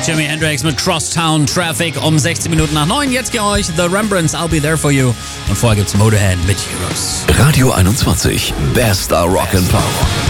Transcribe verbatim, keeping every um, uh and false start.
Jimi Hendrix mit Crosstown Traffic um sechzehn Minuten nach neun. Jetzt für euch The Rembrandts, I'll Be There For You. Und vorher gibt's Motorhead mit Heroes. Radio einundzwanzig, Bester Rock'n'Pop.